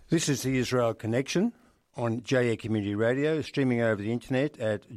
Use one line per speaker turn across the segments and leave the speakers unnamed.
This is the Israel Connection on J-Air Community Radio, streaming over the internet at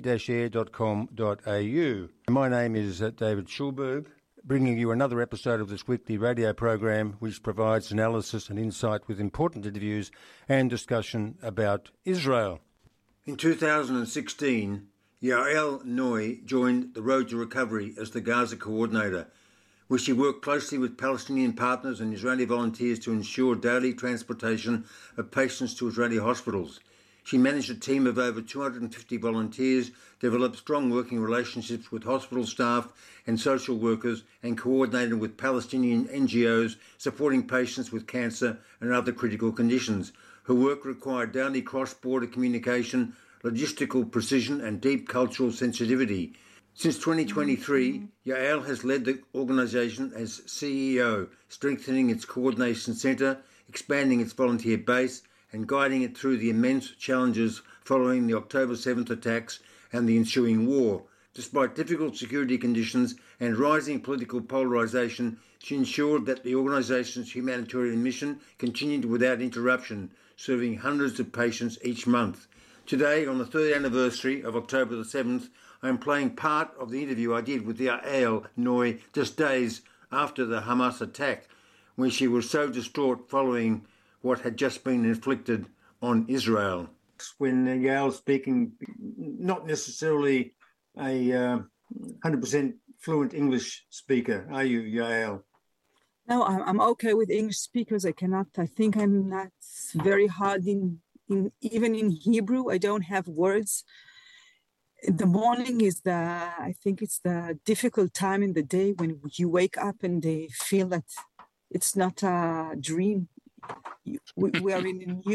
j-air.com.au. My name is David Schulberg, bringing you another episode of this weekly radio program which provides analysis and insight with important interviews and discussion about Israel. In 2016, Yael Noi joined the Road to Recovery as the Gaza coordinator, where she worked closely with Palestinian partners and Israeli volunteers to ensure daily transportation of patients to Israeli hospitals. She managed a team of over 250 volunteers, developed strong working relationships with hospital staff and social workers, and coordinated with Palestinian NGOs supporting patients with cancer and other critical conditions. Her work required daily cross-border communication, logistical precision, and deep cultural sensitivity. Since 2023, Yael has led the organisation as CEO, strengthening its coordination centre, expanding its volunteer base, and guiding it through the immense challenges following the October 7th attacks and the ensuing war. Despite difficult security conditions and rising political polarisation, she ensured that the organisation's humanitarian mission continued without interruption, serving hundreds of patients each month. Today, on the third anniversary of October the 7th, I am playing part of the interview I did with Yael Noi just days after the Hamas attack, when she was so distraught following what had just been inflicted on Israel. When Yael's speaking, not necessarily a 100% fluent English speaker, are you, Yael?
No, I'm okay with English speakers. I think I'm not very hard even in Hebrew. I don't have words. The morning is I think it's the difficult time in the day when you wake up and they feel that it's not a dream. We are in a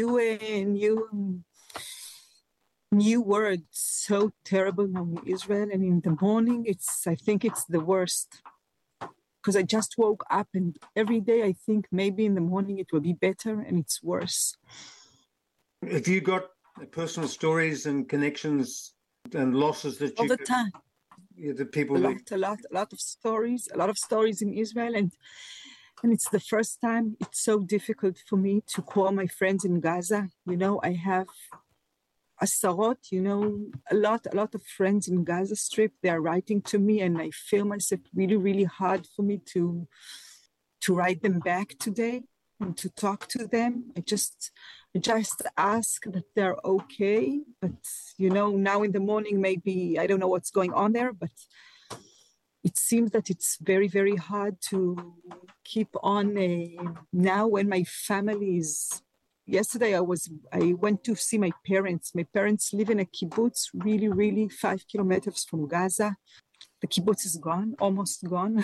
new world, so terrible now in Israel. And in the morning, I think it's the worst. Because I just woke up and every day I think maybe in the morning it will be better, and it's worse.
Have you got personal stories and connections and losses that
all the time?
The people
a lot of stories in Israel, and it's the first time. It's so difficult for me to call my friends in Gaza. I have asarot, a lot of friends in Gaza Strip. They are writing to me, and I feel myself really, really hard for me to write them back today and to talk to them. I just ask that they're okay. But, now in the morning, maybe I don't know what's going on there, but it seems that it's very, very hard to keep on. Now when my family is... Yesterday, I went to see my parents. My parents live in a kibbutz, really, really 5 kilometers from Gaza. The kibbutz is gone, almost gone.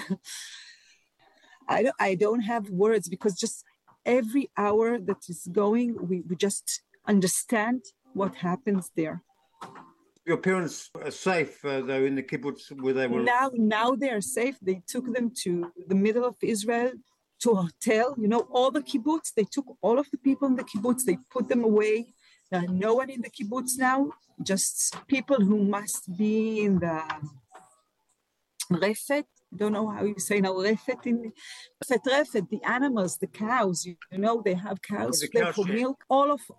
I don't have words, because just every hour that is going, we just understand what happens there.
Your parents are safe, though, in the kibbutz where they were...
Now they are safe. They took them to the middle of Israel, to a hotel. All the kibbutz, they took all of the people in the kibbutz, they put them away. There are no one in the kibbutz now, just people who must be in the refet. Don't know how you say now, refet, the animals, the cows, they have cows there for milk. All of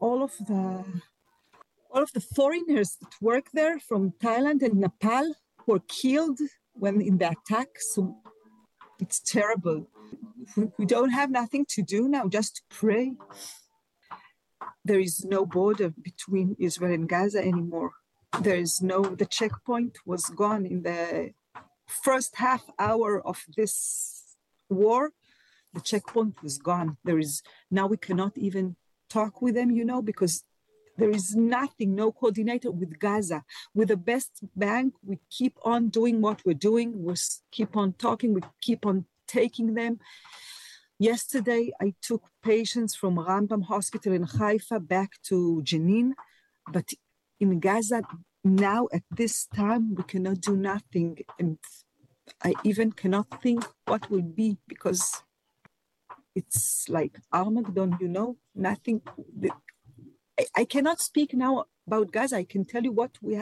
the foreigners that work there from Thailand and Nepal were killed in the attack. So it's terrible. We don't have nothing to do now, just to pray. There is no border between Israel and Gaza anymore. The checkpoint was gone in the first half hour of this war. The checkpoint was gone. Now we cannot even talk with them, because there is nothing, no coordinator with Gaza. With the best bank, we keep on doing what we're doing. We keep on talking. We keep on taking them. Yesterday, I took patients from Rambam Hospital in Haifa back to Jenin. But in Gaza, now at this time, we cannot do nothing. And I even cannot think what will be, because it's like Armageddon, nothing. I cannot speak now about Gaza. I can tell you what we had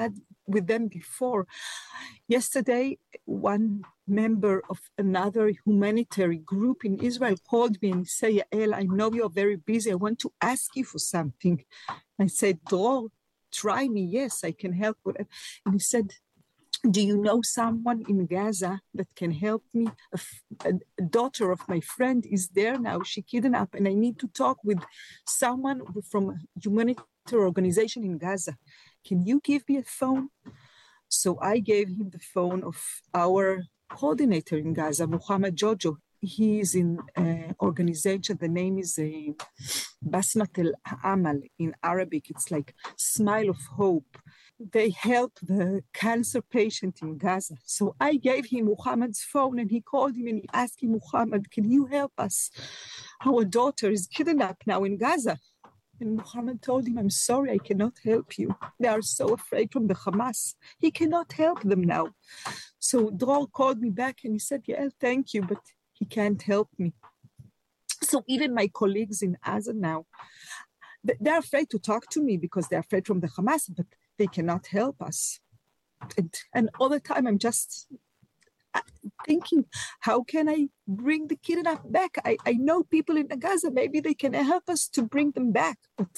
with them before. Yesterday, one member of another humanitarian group in Israel called me and said, Yael, I know you're very busy. I want to ask you for something. I said, Dror, try me. Yes, I can help. And he said, do you know someone in Gaza that can help me? A daughter of my friend is there now. She kidnapped, and I need to talk with someone from a humanitarian organization in Gaza. Can you give me a phone? So I gave him the phone of our coordinator in Gaza, Muhammad Jojo. He is in an organization. The name is Basmat al-Amal in Arabic. It's like Smile of Hope. They help the cancer patient in Gaza. So I gave him Muhammad's phone, and he called him and he asked him, Muhammad, can you help us? Our daughter is kidnapped now in Gaza. And Muhammad told him, I'm sorry, I cannot help you. They are so afraid from the Hamas. He cannot help them now. So Dror called me back and he said, yeah, thank you, but he can't help me. So even my colleagues in Gaza now, they're afraid to talk to me because they're afraid from the Hamas, but they cannot help us. And all the time I'm just thinking, how can I bring the kidnapped back? I know people in Gaza, maybe they can help us to bring them back. But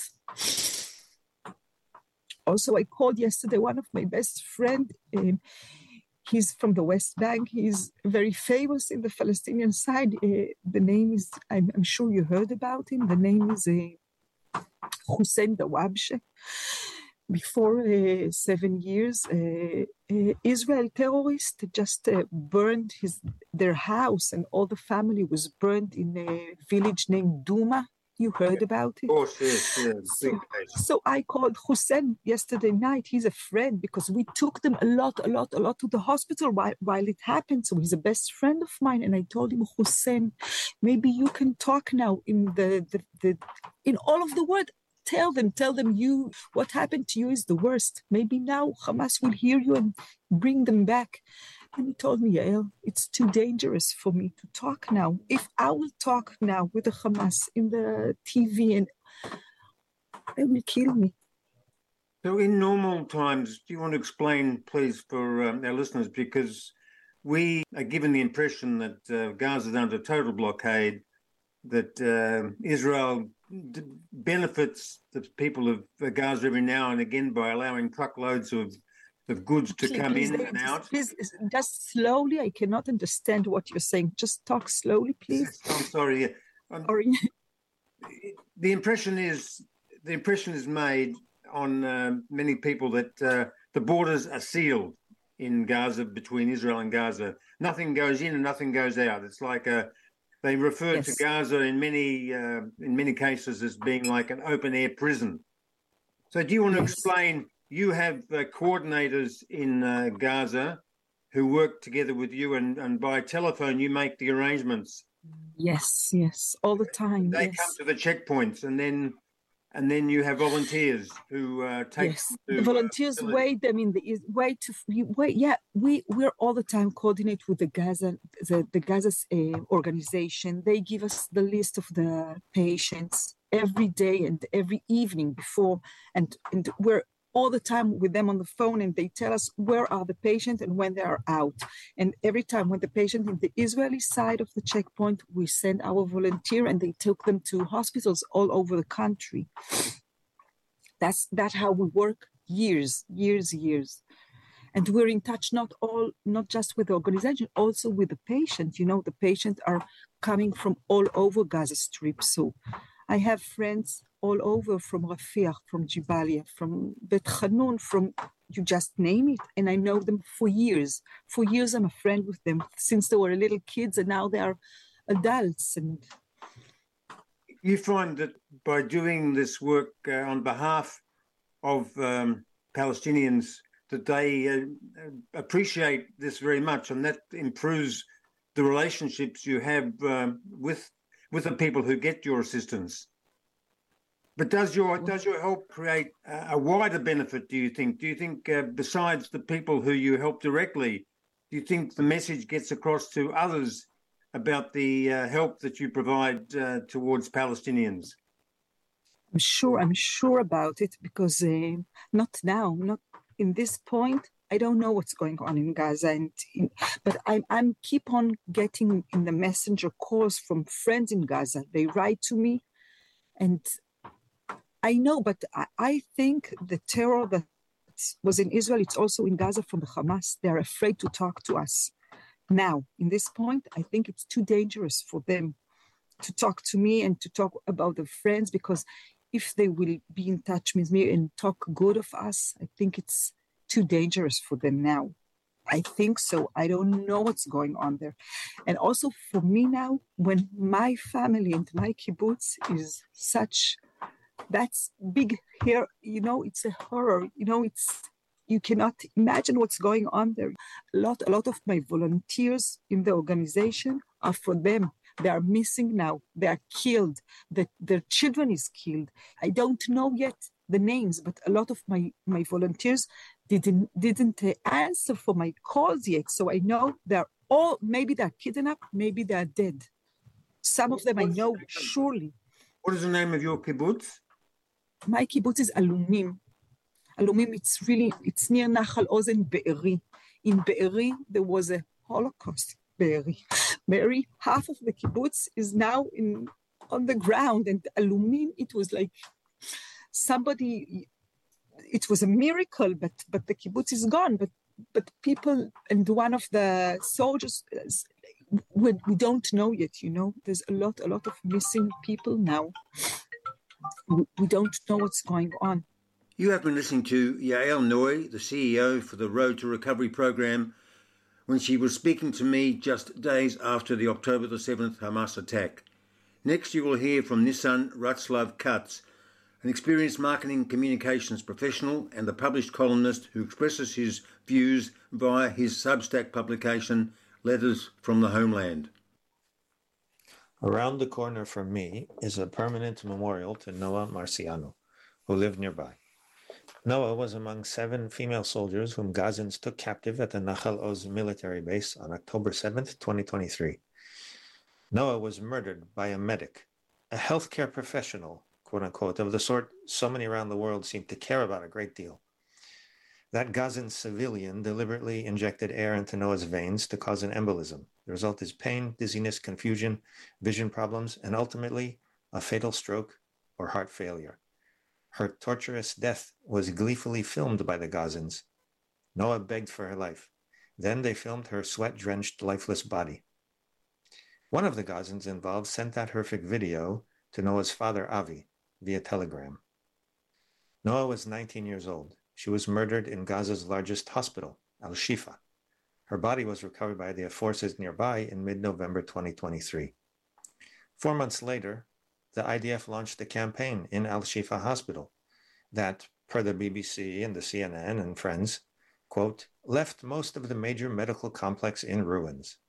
also I called yesterday one of my best friend. He's from the West Bank. He's very famous in the Palestinian side. The name is, I'm sure you heard about him. The name is Hussein Dawabshe. Before 7 years, Israel terrorists just burned their house, and all the family was burned in a village named Duma. You heard about it?
Of course, yes.
So I called Hussein yesterday night. He's a friend because we took them a lot to the hospital while it happened. So he's a best friend of mine. And I told him, Hussein, maybe you can talk now in in all of the world. Tell them you, what happened to you is the worst. Maybe now Hamas will hear you and bring them back. And he told me, Yael, it's too dangerous for me to talk now. If I will talk now with the Hamas in the TV, and they will kill me.
So in normal times, do you want to explain, please, for our listeners, because we are given the impression that Gaza is under total blockade, that Israel benefits the people of Gaza every now and again by allowing truckloads of goods to come in and out.
Please, just slowly. I cannot understand what you're saying. Just talk slowly, please.
I'm sorry.
Sorry.
The impression is made on many people that the borders are sealed in Gaza, between Israel and Gaza. Nothing goes in and nothing goes out. It's like they refer to Gaza in many cases as being like an open air prison. So do you want to explain? You have coordinators in Gaza who work together with you, and by telephone you make the arrangements.
Yes, all the time.
They come to the checkpoints, and then you have volunteers who take.
Yes, the volunteers wait them in the wait. Yeah, we're all the time coordinate with the Gaza's organization. They give us the list of the patients every day and every evening before, and we're all the time with them on the phone, and they tell us where are the patients and when they are out. And every time when the patient in the Israeli side of the checkpoint, we send our volunteer and they took them to hospitals all over the country. That's how we work years. And we're in touch not just with the organization, also with the patient. You know, the patients are coming from all over Gaza Strip. So I have friends all over, from Rafiah, from Jabalia, from Bet Hanun, from, you just name it. And I know them for years. For years, I'm a friend with them since they were little kids, and now they are adults. And
you find that by doing this work on behalf of Palestinians, that they appreciate this very much, and that improves the relationships you have with the people who get your assistance. But does your help create a wider benefit, do you think? Do you think besides the people who you help directly, do you think the message gets across to others about the help that you provide towards Palestinians?
I'm sure about it, because not in this point, I don't know what's going on in Gaza, but I'm keep on getting in the messenger calls from friends in Gaza. They write to me, and I know, but I think the terror that was in Israel, it's also in Gaza from the Hamas. They're afraid to talk to us. Now, in this point, I think it's too dangerous for them to talk to me and to talk about their friends, because if they will be in touch with me and talk good of us, I think it's too dangerous for them now. I think so. I don't know what's going on there. And also for me now, when my family and my kibbutz is such, that's big here, it's a horror, you cannot imagine what's going on there. A lot of my volunteers in the organization are for them. They are missing now. They are killed. Their children is killed. I don't know yet the names, but a lot of my volunteers didn't answer for my calls yet. So I know maybe they're kidnapped, maybe they're dead. Some of them I know surely.
What is the name of your kibbutz?
My kibbutz is Alumim. Alumim, it's near Nachal Oz in Be'eri. In Be'eri, there was a Holocaust. Be'eri, half of the kibbutz is now on the ground, and Alumim, it was like it was a miracle, but the kibbutz is gone. But people, and one of the soldiers, we don't know yet. There's a lot of missing people now. We don't know what's going on.
You have been listening to Yael Noy, the CEO for the Road to Recovery program, when she was speaking to me just days after the October the 7th Hamas attack. Next, you will hear from Nissan Ratzlav Katz, an experienced marketing communications professional and a published columnist who expresses his views via his Substack publication, Letters from the Homeland.
Around the corner from me is a permanent memorial to Noah Marciano, who lived nearby. Noah was among 7 female soldiers whom Gazans took captive at the Nachal Oz military base on October 7th, 2023. Noah was murdered by a medic, a healthcare professional, quote-unquote, of the sort so many around the world seem to care about a great deal. That Gazan civilian deliberately injected air into Noah's veins to cause an embolism. The result is pain, dizziness, confusion, vision problems, and ultimately a fatal stroke or heart failure. Her torturous death was gleefully filmed by the Gazans. Noah begged for her life. Then they filmed her sweat-drenched, lifeless body. One of the Gazans involved sent that horrific video to Noah's father, Avi, via telegram. Noah was 19 years old. She was murdered in Gaza's largest hospital, Al-Shifa. Her body was recovered by the forces nearby in mid-November 2023. 4 months later, the IDF launched a campaign in Al-Shifa Hospital that, per the BBC and the CNN and Friends, quote, left most of the major medical complex in ruins.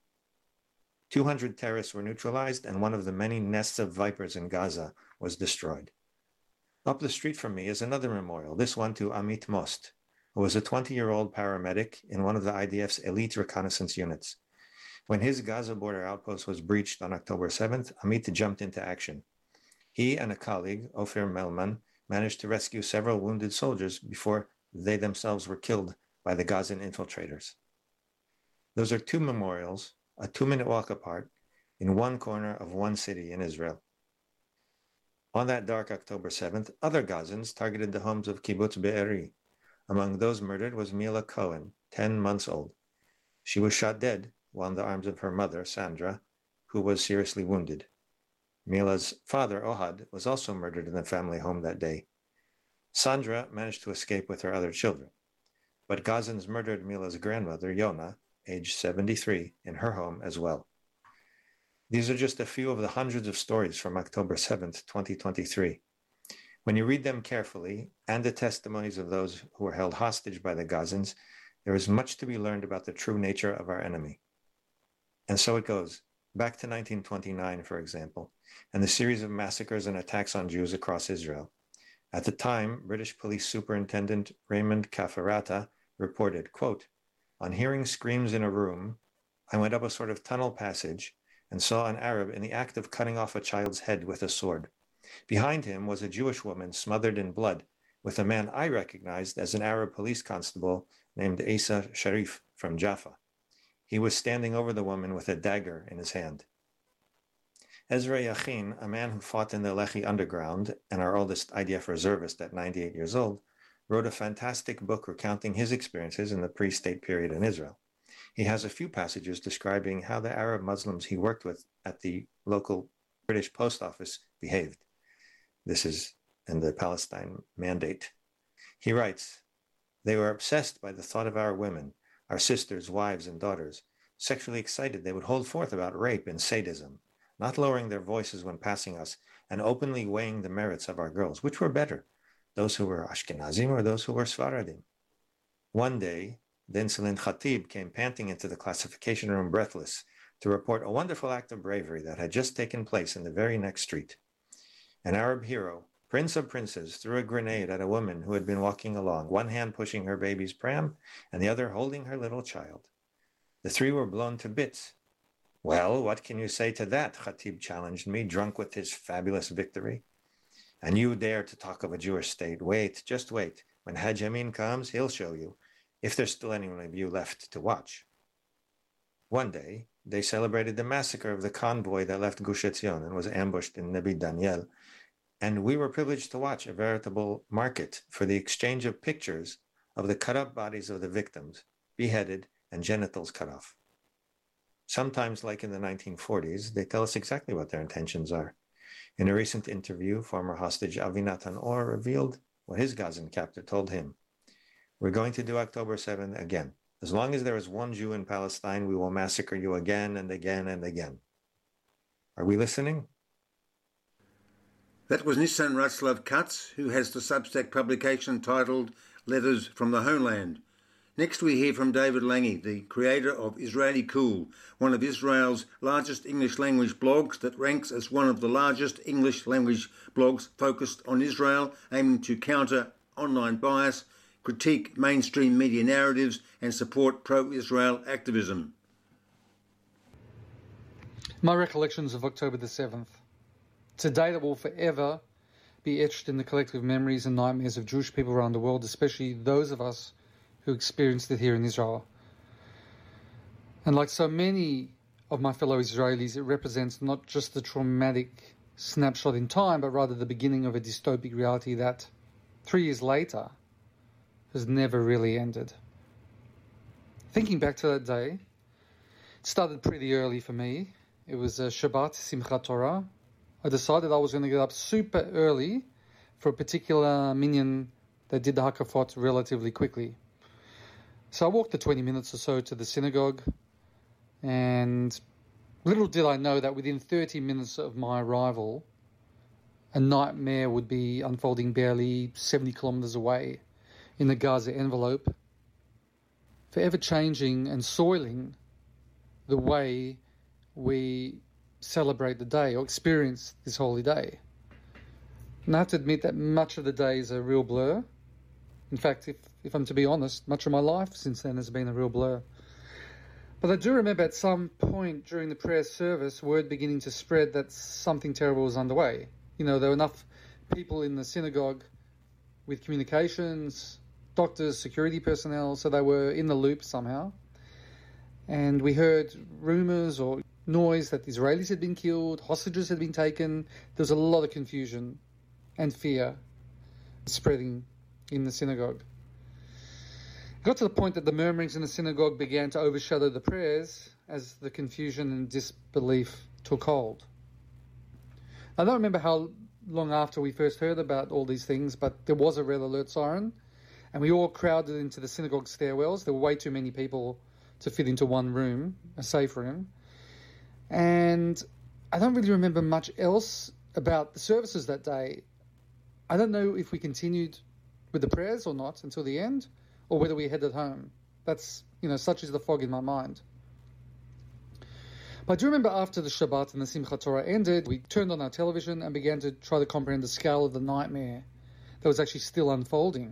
200 terrorists were neutralized, and one of the many nests of vipers in Gaza was destroyed. Up the street from me is another memorial, this one to Amit Most, who was a 20-year-old paramedic in one of the IDF's elite reconnaissance units. When his Gaza border outpost was breached on October 7th, Amit jumped into action. He and a colleague, Ofer Melman, managed to rescue several wounded soldiers before they themselves were killed by the Gazan infiltrators. Those are 2 memorials, a 2-minute walk apart, in one corner of one city in Israel. On that dark October 7th, other Gazans targeted the homes of Kibbutz Be'eri. Among those murdered was Mila Cohen, 10 months old. She was shot dead while in the arms of her mother, Sandra, who was seriously wounded. Mila's father, Ohad, was also murdered in the family home that day. Sandra managed to escape with her other children, but Gazans murdered Mila's grandmother, Yona, age 73, in her home as well. These are just a few of the hundreds of stories from October 7th, 2023. When you read them carefully, and the testimonies of those who were held hostage by the Gazans, there is much to be learned about the true nature of our enemy. And so it goes, back to 1929, for example, and the series of massacres and attacks on Jews across Israel. At the time, British Police Superintendent Raymond Cafferata reported, quote, on hearing screams in a room, I went up a sort of tunnel passage and saw an Arab in the act of cutting off a child's head with a sword. Behind him was a Jewish woman smothered in blood with a man I recognized as an Arab police constable named Isa Sharif from Jaffa. He was standing over the woman with a dagger in his hand. Ezra Yachin, a man who fought in the Lehi underground and our oldest IDF reservist at 98 years old, wrote a fantastic book recounting his experiences in the pre-state period in Israel. He has a few passages describing how the Arab Muslims he worked with at the local British post office behaved. This is in the Palestine Mandate. He writes, "They were obsessed by the thought of our women, our sisters, wives, and daughters. Sexually excited, they would hold forth about rape and sadism, not lowering their voices when passing us, and openly weighing the merits of our girls. Which were better, those who were Ashkenazim or those who were Sfaradim? One day, the insolent Khatib came panting into the classification room breathless to report a wonderful act of bravery that had just taken place in the very next street. An Arab hero, Prince of Princes, threw a grenade at a woman who had been walking along, one hand pushing her baby's pram and the other holding her little child. The three were blown to bits. Well, what can you say to that? Khatib challenged me, drunk with his fabulous victory. And you dare to talk of a Jewish state? Wait, just wait. When Haj Amin comes, he'll show you, if there's still anyone of you left to watch." One day, they celebrated the massacre of the convoy that left Gush Etzion and was ambushed in Nebi Daniel, and we were privileged to watch a veritable market for the exchange of pictures of the cut-up bodies of the victims, beheaded and genitals cut off. Sometimes, like in the 1940s, they tell us exactly what their intentions are. In a recent interview, former hostage Avinatan Or revealed what his Gazan captor told him. "We're going to do October 7 again. As long as there is one Jew in Palestine, we will massacre you again and again and again." Are we listening?
That was Nissan Ratzlav Katz, who has the Substack publication titled Letters from the Homeland. Next we hear from David Lange, the creator of Israeli Cool, one of Israel's largest English language blogs that ranks as one of the largest English language blogs focused on Israel, aiming to counter online bias, critique mainstream media narratives and support pro-Israel activism.
My recollections of October the 7th. It's a day that will forever be etched in the collective memories and nightmares of Jewish people around the world, especially those of us who experienced it here in Israel. And like so many of my fellow Israelis, it represents not just the traumatic snapshot in time, but rather the beginning of a dystopic reality that 3 years later has never really ended. Thinking back to that day, it started pretty early for me. It was a Shabbat, Simchat Torah. I decided I was going to get up super early for a particular minyan that did the Hakafot relatively quickly. So I walked the 20 minutes or so to the synagogue, and little did I know that within 30 minutes of my arrival, a nightmare would be unfolding barely 70 kilometers away in the Gaza envelope, forever changing and soiling the way we celebrate the day or experience this holy day. And I have to admit that much of the day is a real blur. In fact, if I'm to be honest, much of my life since then has been a real blur. But I do remember at some point during the prayer service, word beginning to spread that something terrible was underway. You know, there were enough people in the synagogue with communications, doctors, security personnel, so they were in the loop somehow. And we heard rumors or noise that the Israelis had been killed, hostages had been taken. There was a lot of confusion and fear spreading in the synagogue. It got to the point that the murmurings in the synagogue began to overshadow the prayers as the confusion and disbelief took hold. I don't remember how long after we first heard about all these things, but there was a red alert siren, and we all crowded into the synagogue stairwells. There were way too many people to fit into one room, a safe room. And I don't really remember much else about the services that day. I don't know if we continued with the prayers or not until the end, or whether we headed home. That's, such is the fog in my mind. But I do remember after the Shabbat and the Simchat Torah ended, we turned on our television and began to try to comprehend the scale of the nightmare that was actually still unfolding.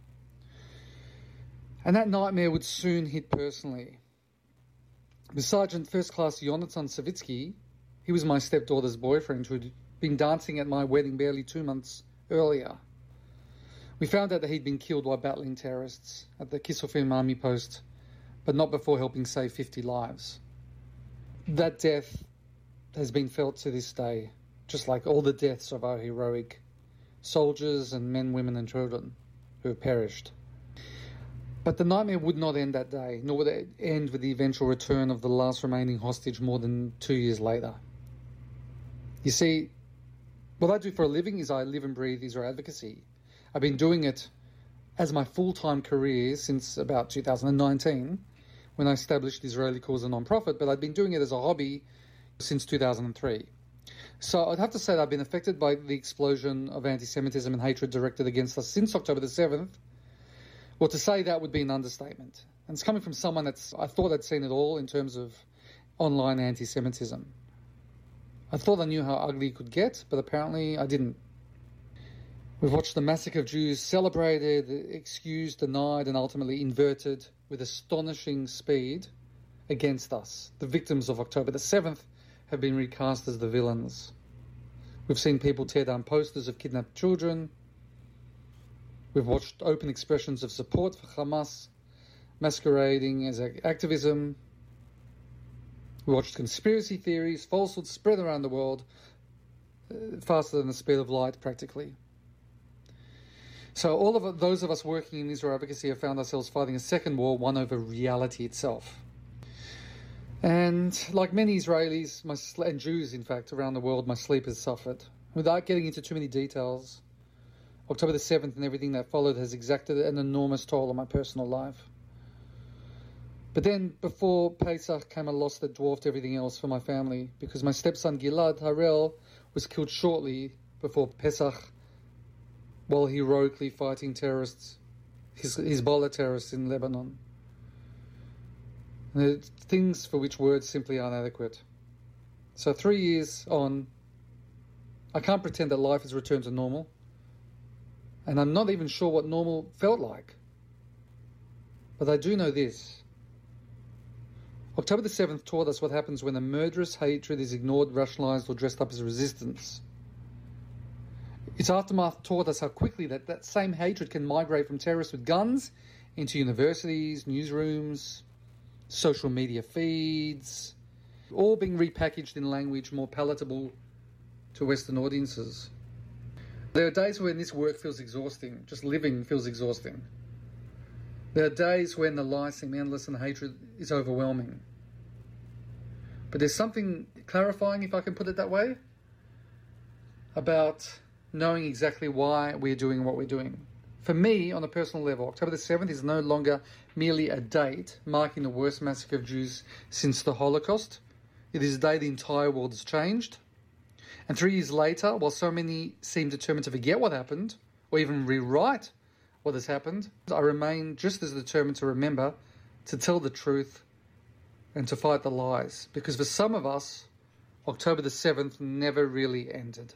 And that nightmare would soon hit personally. The Sergeant First Class Yonatan Savitsky, he was my stepdaughter's boyfriend who had been dancing at my wedding barely 2 months earlier. We found out that he'd been killed while battling terrorists at the Kisufim army post, but not before helping save 50 lives. That death has been felt to this day, just like all the deaths of our heroic soldiers and men, women and children who have perished. But the nightmare would not end that day, nor would it end with the eventual return of the last remaining hostage more than 2 years later. You see, what I do for a living is I live and breathe Israel advocacy. I've been doing it as my full-time career since about 2019, when I established Israeli Cause, a non-profit, but I've been doing it as a hobby since 2003. So I'd have to say that I've been affected by the explosion of anti-Semitism and hatred directed against us since October the 7th. Well, to say that would be an understatement. And it's coming from someone I thought I'd seen it all in terms of online anti-Semitism. I thought I knew how ugly it could get, but apparently I didn't. We've watched the massacre of Jews celebrated, excused, denied, and ultimately inverted with astonishing speed against us. The victims of October the 7th have been recast as the villains. We've seen people tear down posters of kidnapped children. We've watched open expressions of support for Hamas masquerading as activism. We watched conspiracy theories, falsehoods spread around the world faster than the speed of light, practically. So all of those of us working in Israel advocacy have found ourselves fighting a second war, one over reality itself. And like many Israelis, and Jews, in fact, around the world, my sleep has suffered. Without getting into too many details, October the 7th and everything that followed has exacted an enormous toll on my personal life. But then, before Pesach, came a loss that dwarfed everything else for my family, because my stepson Gilad Harel was killed shortly before Pesach while heroically fighting terrorists, Hezbollah terrorists in Lebanon. Things for which words simply aren't adequate. So 3 years on, I can't pretend that life has returned to normal, and I'm not even sure what normal felt like. But I do know this. October the 7th taught us what happens when a murderous hatred is ignored, rationalised or dressed up as resistance. Its aftermath taught us how quickly that same hatred can migrate from terrorists with guns into universities, newsrooms, social media feeds, all being repackaged in language more palatable to Western audiences. There are days when this work feels exhausting, just living feels exhausting. There are days when the lies seem endless and hatred is overwhelming. But there's something clarifying, if I can put it that way, about knowing exactly why we're doing what we're doing. For me, on a personal level, October the 7th is no longer merely a date marking the worst massacre of Jews since the Holocaust. It is a day the entire world has changed. And 3 years later, while so many seem determined to forget what happened, or even rewrite what has happened, I remain just as determined to remember, to tell the truth, and to fight the lies. Because for some of us, October the 7th never really ended.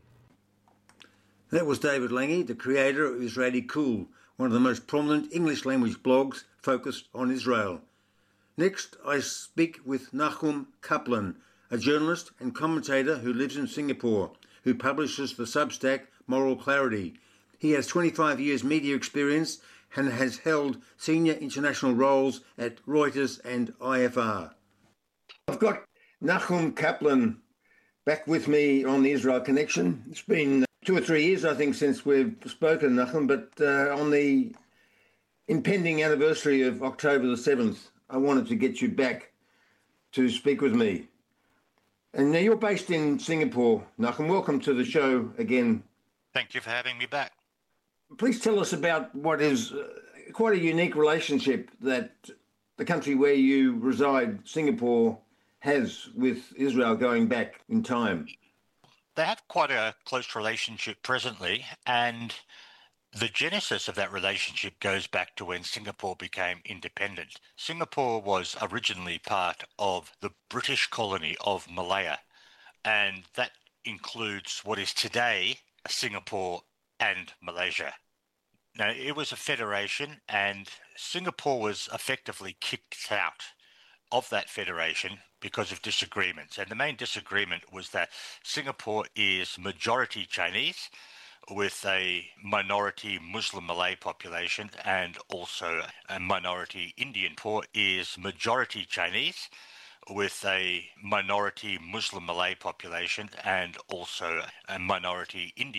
That was David Lange, the creator of Israeli Cool, one of the most prominent English-language blogs focused on Israel. Next, I speak with Nachum Kaplan, a journalist and commentator who lives in Singapore, who publishes the Substack Moral Clarity. He has 25 years media experience and has held senior international roles at Reuters and IFR. I've got Nachum Kaplan back with me on the Israel Connection. It's been 2 or 3 years, I think, since we've spoken, Nachum, but on the impending anniversary of October the 7th, I wanted to get you back to speak with me. And now you're based in Singapore, Nachum. Welcome to the show again.
Thank you for having me back.
Please tell us about what is quite a unique relationship that the country where you reside, Singapore, has with Israel going back in time.
They have quite a close relationship presently, and the genesis of that relationship goes back to when Singapore became independent. Singapore was originally part of the British colony of Malaya, and that includes what is today Singapore and Malaysia. Now, it was a federation, and Singapore was effectively kicked out of that federation because of disagreements. And the main disagreement was that Singapore is majority Chinese, with a minority Muslim Malay population and also a minority Indian. Singapore is majority Chinese with a minority Muslim Malay population and also a minority Indian.